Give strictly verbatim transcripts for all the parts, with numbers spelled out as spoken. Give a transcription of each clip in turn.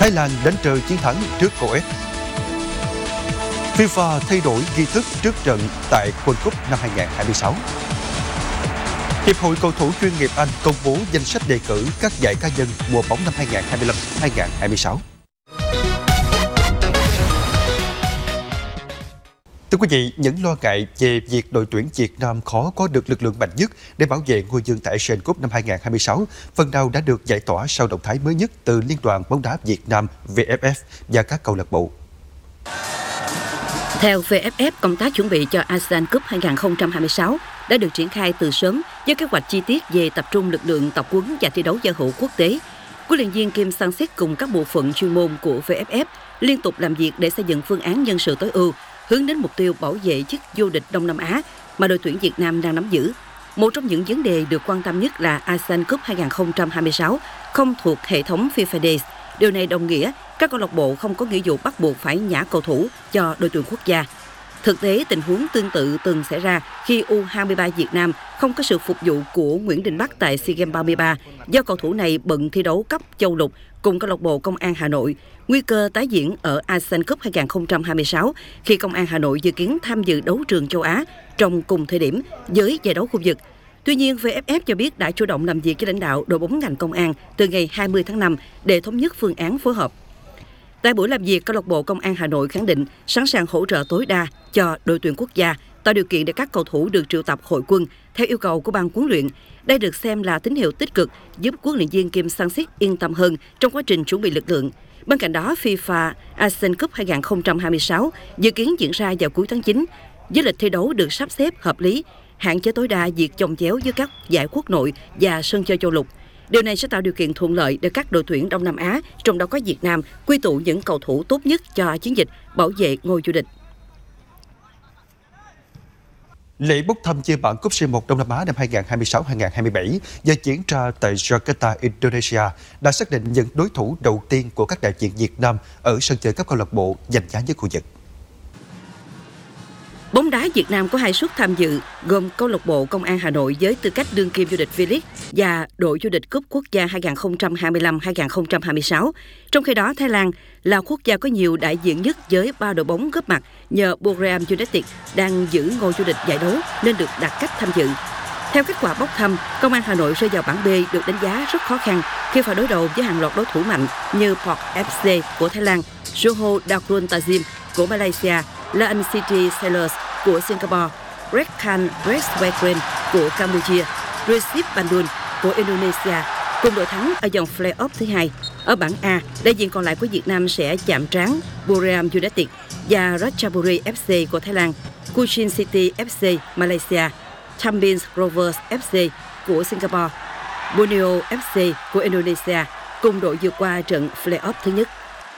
Thái Lan đánh rơi chiến thắng trước Coes. FIFA thay đổi nghi thức trước trận tại World Cup năm hai không hai sáu. Hiệp hội cầu thủ chuyên nghiệp Anh công bố danh sách đề cử các giải cá nhân mùa bóng năm hai không hai lăm hai không hai sáu. Thưa quý vị, những lo ngại về việc đội tuyển Việt Nam khó có được lực lượng mạnh nhất để bảo vệ ngôi vương tại Asian Cup năm hai không hai sáu phần nào đã được giải tỏa sau động thái mới nhất từ Liên đoàn bóng đá Việt Nam V F F và các câu lạc bộ. Theo V F F, công tác chuẩn bị cho Asian Cup hai không hai sáu đã được triển khai từ sớm với kế hoạch chi tiết về tập trung lực lượng tập huấn và thi đấu giao hữu quốc tế. Huấn luyện viên Kim Sang-sik cùng các bộ phận chuyên môn của V F F liên tục làm việc để xây dựng phương án nhân sự tối ưu, hướng đến mục tiêu bảo vệ chức vô địch Đông Nam Á mà đội tuyển Việt Nam đang nắm giữ. Một trong những vấn đề được quan tâm nhất là Asian Cup hai không hai sáu không thuộc hệ thống FIFA Days. Điều này đồng nghĩa các câu lạc bộ không có nghĩa vụ bắt buộc phải nhả cầu thủ cho đội tuyển quốc gia. Thực tế, tình huống tương tự từng xảy ra khi U hai mươi ba Việt Nam không có sự phục vụ của Nguyễn Đình Bắc tại SEA Games ba mươi ba do cầu thủ này bận thi đấu cấp châu lục cùng câu lạc bộ Công an Hà Nội. Nguy cơ tái diễn ở Asian Cup hai không hai sáu khi Công an Hà Nội dự kiến tham dự đấu trường châu Á trong cùng thời điểm với giải đấu khu vực. Tuy nhiên, V F F cho biết đã chủ động làm việc với lãnh đạo đội bóng ngành công an từ ngày hai mươi tháng năm để thống nhất phương án phối hợp. Tại buổi làm việc, câu lạc bộ Công an Hà Nội khẳng định sẵn sàng hỗ trợ tối đa cho đội tuyển quốc gia, tạo điều kiện để các cầu thủ được triệu tập hội quân theo yêu cầu của ban huấn luyện. Đây được xem là tín hiệu tích cực giúp huấn luyện viên Kim Sang-sik yên tâm hơn trong quá trình chuẩn bị lực lượng. Bên cạnh đó, FIFA Asian Cup hai không hai sáu dự kiến diễn ra vào cuối tháng chín, với lịch thi đấu được sắp xếp hợp lý, hạn chế tối đa việc chồng chéo với các giải quốc nội và sân chơi châu lục. Điều này sẽ tạo điều kiện thuận lợi để các đội tuyển Đông Nam Á, trong đó có Việt Nam, quy tụ những cầu thủ tốt nhất cho chiến dịch bảo vệ ngôi vô địch. Lễ bốc thăm chia bảng Cúp C một Đông Nam Á năm hai không hai sáu hai không hai bảy do diễn ra tại Jakarta, Indonesia đã xác định những đối thủ đầu tiên của các đại diện Việt Nam ở sân chơi các câu lạc bộ giành giá nhất khu vực. Bóng đá Việt Nam có hai suất tham dự, gồm câu lạc bộ Công an Hà Nội với tư cách đương kim vô địch V-League và đội vô địch Cúp Quốc gia hai không hai lăm hai không hai sáu. Trong khi đó, Thái Lan là quốc gia có nhiều đại diện nhất với ba đội bóng góp mặt nhờ Buriram United đang giữ ngôi vô địch giải đấu nên được đặt cách tham dự. Theo kết quả bốc thăm, Công an Hà Nội rơi vào bảng B được đánh giá rất khó khăn khi phải đối đầu với hàng loạt đối thủ mạnh như Port F C của Thái Lan, Johor Darul Ta'zim của Malaysia, Laan City Sailors của Singapore, Rekhan Raceway của Campuchia, Persib Bandung của Indonesia cùng đội thắng ở vòng play-off thứ hai. Ở bảng A, đại diện còn lại của Việt Nam sẽ chạm trán Buriram United và Ratchaburi F C của Thái Lan, Cochin City F C Malaysia, Tampines Rovers F C của Singapore, Borneo F C của Indonesia cùng đội vượt qua trận play-off thứ nhất.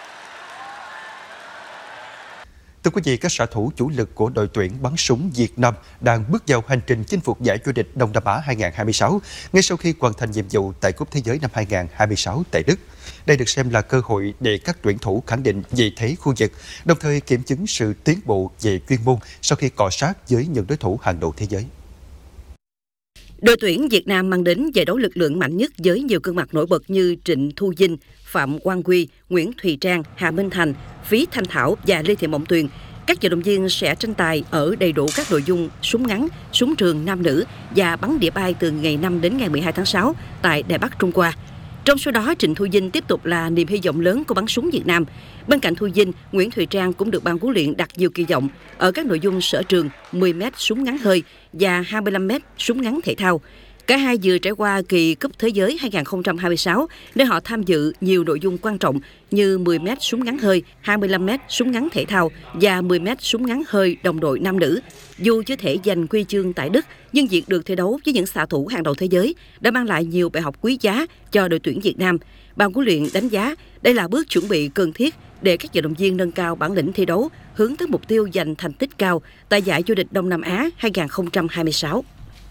Thưa quý vị, các xạ thủ chủ lực của đội tuyển bắn súng Việt Nam đang bước vào hành trình chinh phục giải vô địch Đông Nam Á hai không hai sáu ngay sau khi hoàn thành nhiệm vụ tại Cúp Thế giới năm hai không hai sáu tại Đức. Đây được xem là cơ hội để các tuyển thủ khẳng định vị thế khu vực, đồng thời kiểm chứng sự tiến bộ về chuyên môn sau khi cọ sát với những đối thủ hàng đầu thế giới. Đội tuyển Việt Nam mang đến giải đấu lực lượng mạnh nhất với nhiều gương mặt nổi bật như Trịnh Thu Vinh, Phạm Quang Huy, Nguyễn Thùy Trang, Hà Minh Thành, Phí Thanh Thảo và Lê Thị Mộng Tuyền. Các vận động viên sẽ tranh tài ở đầy đủ các nội dung súng ngắn, súng trường nam nữ và bắn đĩa bay từ ngày năm đến ngày mười hai tháng sáu tại Đài Bắc Trung Hoa. Trong số đó, Trịnh Thu Vinh tiếp tục là niềm hy vọng lớn của bắn súng Việt Nam. Bên cạnh Thu Vinh, Nguyễn Thùy Trang cũng được ban huấn luyện đặt nhiều kỳ vọng ở các nội dung sở trường mười mét súng ngắn hơi và hai mươi lăm mét súng ngắn thể thao. Cả hai vừa trải qua kỳ Cúp Thế giới hai không hai sáu nơi họ tham dự nhiều nội dung quan trọng như mười mét súng ngắn hơi, hai mươi lăm mét súng ngắn thể thao và mười mét súng ngắn hơi đồng đội nam nữ. Dù chưa thể giành huy chương tại Đức, nhưng việc được thi đấu với những xạ thủ hàng đầu thế giới đã mang lại nhiều bài học quý giá cho đội tuyển Việt Nam. Ban huấn luyện đánh giá đây là bước chuẩn bị cần thiết để các vận động viên nâng cao bản lĩnh thi đấu, hướng tới mục tiêu giành thành tích cao tại giải vô địch Đông Nam Á hai không hai sáu.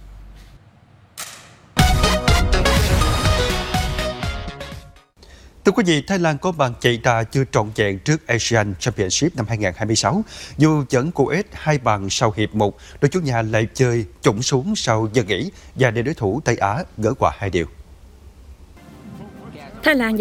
Thưa quý vị, Thái Lan có màn chạy đà chưa trọn vẹn trước Asian Championship năm hai không hai sáu. Dù dẫn Coes hai bàn sau hiệp một, đội chủ nhà lại chơi chủng xuống sau giờ nghỉ và để đối thủ Tây Á gỡ hòa hai điều. Thái Lan